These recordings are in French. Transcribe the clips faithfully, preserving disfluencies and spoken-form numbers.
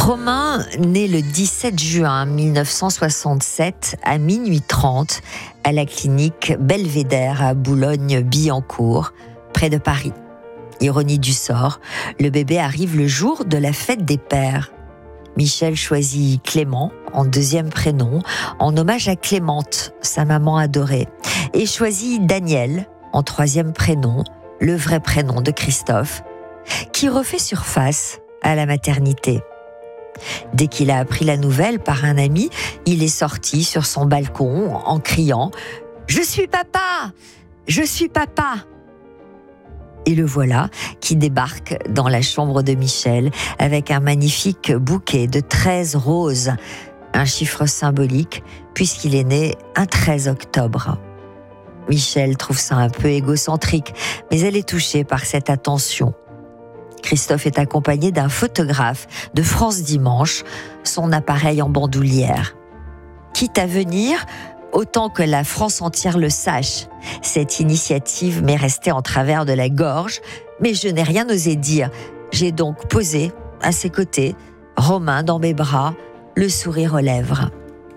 Romain naît le dix-sept juin mille neuf cent soixante-sept à minuit trente à la clinique Belvédère à Boulogne-Billancourt, près de Paris. Ironie du sort, le bébé arrive le jour de la fête des pères. Michel choisit Clément en deuxième prénom, en hommage à Clémente, sa maman adorée, et choisit Daniel en troisième prénom, le vrai prénom de Christophe, qui refait surface à la maternité. Dès qu'il a appris la nouvelle par un ami, il est sorti sur son balcon en criant « Je suis papa ! Je suis papa !» Et le voilà qui débarque dans la chambre de Michel avec un magnifique bouquet de treize roses, un chiffre symbolique puisqu'il est né un treize octobre. Michel trouve ça un peu égocentrique, mais elle est touchée par cette attention. Christophe est accompagné d'un photographe de France Dimanche, son appareil en bandoulière. Quitte à venir, autant que la France entière le sache. Cette initiative m'est restée en travers de la gorge, mais je n'ai rien osé dire. J'ai donc posé à ses côtés, Romain dans mes bras, le sourire aux lèvres.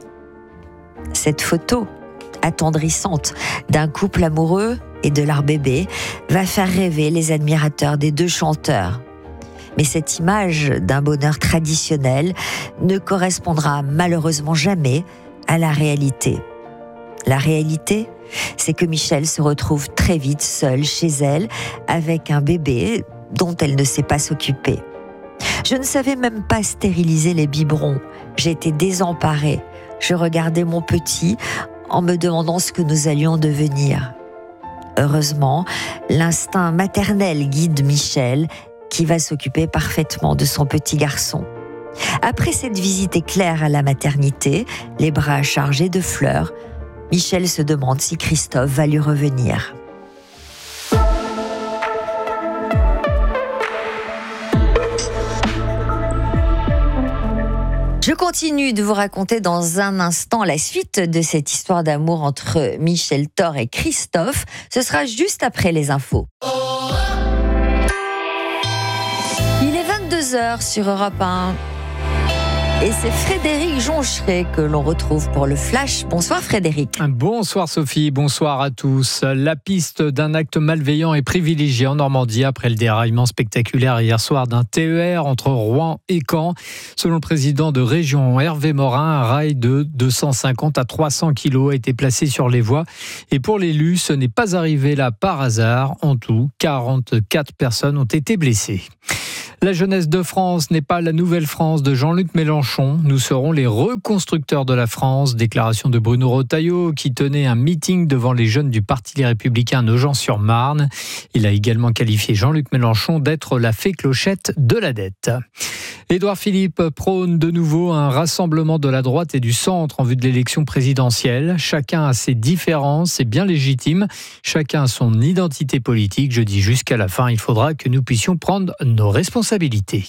Cette photo attendrissante d'un couple amoureux et de leur bébé va faire rêver les admirateurs des deux chanteurs. Mais cette image d'un bonheur traditionnel ne correspondra malheureusement jamais à la réalité. La réalité, c'est que Michel se retrouve très vite seule chez elle avec un bébé dont elle ne sait pas s'occuper. Je ne savais même pas stériliser les biberons. J'étais désemparée. Je regardais mon petit en me demandant ce que nous allions devenir. Heureusement, l'instinct maternel guide Michel, qui va s'occuper parfaitement de son petit garçon. Après cette visite éclair à la maternité, les bras chargés de fleurs, Michel se demande si Christophe va lui revenir. Je continue de vous raconter dans un instant la suite de cette histoire d'amour entre Michel Thor et Christophe. Ce sera juste après les infos. Il est vingt-deux heures sur Europe un. Et c'est Frédéric Joncheret que l'on retrouve pour le Flash. Bonsoir Frédéric. Bonsoir Sophie, bonsoir à tous. La piste d'un acte malveillant est privilégiée en Normandie après le déraillement spectaculaire hier soir d'un T E R entre Rouen et Caen. Selon le président de région Hervé Morin, un rail de deux cent cinquante à trois cents kilos a été placé sur les voies. Et pour l'élu, ce n'est pas arrivé là par hasard. En tout, quarante-quatre personnes ont été blessées. La jeunesse de France n'est pas la nouvelle France de Jean-Luc Mélenchon. Nous serons les reconstructeurs de la France. Déclaration de Bruno Retailleau qui tenait un meeting devant les jeunes du Parti Les Républicains à Nogent-sur-Marne. Il a également qualifié Jean-Luc Mélenchon d'être la fée clochette de la dette. Édouard Philippe prône de nouveau un rassemblement de la droite et du centre en vue de l'élection présidentielle. Chacun a ses différences, c'est bien légitime. Chacun a son identité politique. Je dis jusqu'à la fin, il faudra que nous puissions prendre nos responsabilités.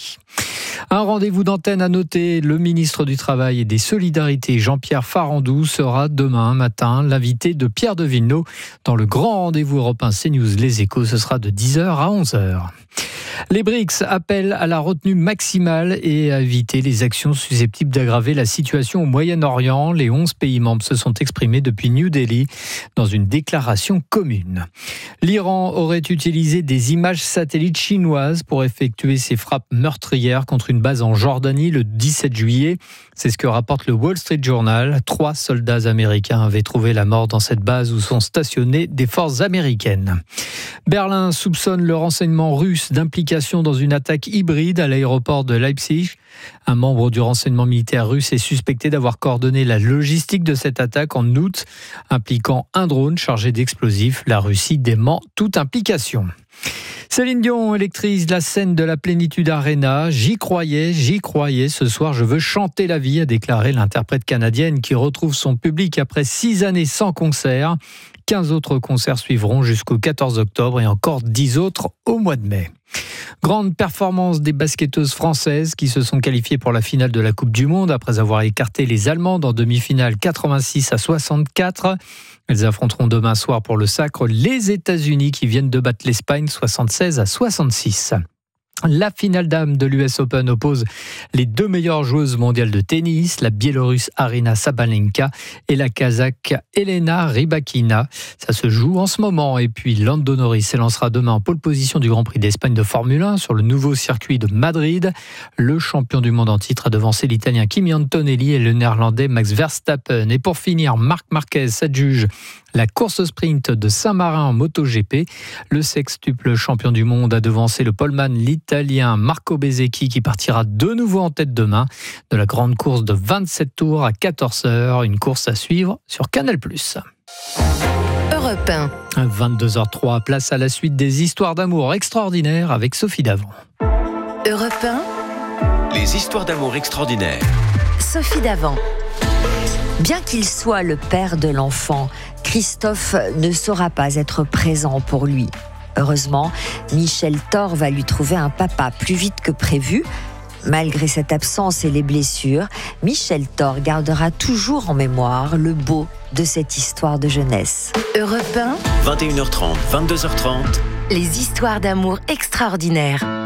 Un rendez-vous d'antenne à noter, le ministre du Travail et des Solidarités, Jean-Pierre Farandou, sera demain matin l'invité de Pierre de Villeneuve dans le grand rendez-vous européen CNews Les Échos. Ce sera de dix heures à onze heures. Les BRICS appellent à la retenue maximale et à éviter les actions susceptibles d'aggraver la situation au Moyen-Orient. Les onze pays membres se sont exprimés depuis New Delhi dans une déclaration commune. L'Iran aurait utilisé des images satellites chinoises pour effectuer ses frappes meurtrières contre une base en Jordanie le dix-sept juillet. C'est ce que rapporte le Wall Street Journal. Trois soldats américains avaient trouvé la mort dans cette base où sont stationnées des forces américaines. Berlin soupçonne le renseignement russe d'implication dans une attaque hybride à l'aéroport de Leipzig. Un membre du renseignement militaire russe est suspecté d'avoir coordonné la logistique de cette attaque en août, impliquant un drone chargé d'explosifs. La Russie dément toute implication. Céline Dion électrise la scène de la Plénitude Arena. J'y croyais, j'y croyais. Ce soir, je veux chanter la vie, a déclaré l'interprète canadienne qui retrouve son public après six années sans concert. quinze autres concerts suivront jusqu'au quatorze octobre et encore dix autres au mois de mai. Grande performance des basketteuses françaises qui se sont qualifiées pour la finale de la Coupe du Monde après avoir écarté les Allemandes en demi-finale quatre-vingt-six à soixante-quatre. Elles affronteront demain soir pour le sacre les États-Unis qui viennent de battre l'Espagne soixante-seize à soixante-six. La finale dames de l'U S Open oppose les deux meilleures joueuses mondiales de tennis, la Biélorusse Aryna Sabalenka et la Kazakh Elena Rybakina. Ça se joue en ce moment. Et puis Lando Norris s'élancera demain en pole position du Grand Prix d'Espagne de Formule un sur le nouveau circuit de Madrid. Le champion du monde en titre a devancé l'Italien Kimi Antonelli et le Néerlandais Max Verstappen. Et pour finir, Marc Marquez s'adjuge la course sprint de Saint-Marin en MotoGP. Le sextuple champion du monde a devancé le poleman l'italien Marco Bezzecchi qui partira de nouveau en tête demain de la grande course de vingt-sept tours à quatorze heures. Une course à suivre sur Canal plus. Europe un. vingt-deux heures zéro trois, place à la suite des histoires d'amour extraordinaires avec Sophie Davant. Europe un. Les histoires d'amour extraordinaires. Sophie Davant. Bien qu'il soit le père de l'enfant, Christophe ne saura pas être présent pour lui. Heureusement, Michel Thor va lui trouver un papa plus vite que prévu. Malgré cette absence et les blessures, Michel Thor gardera toujours en mémoire le beau de cette histoire de jeunesse. Europe un. vingt et une heures trente, vingt-deux heures trente. Les histoires d'amour extraordinaires.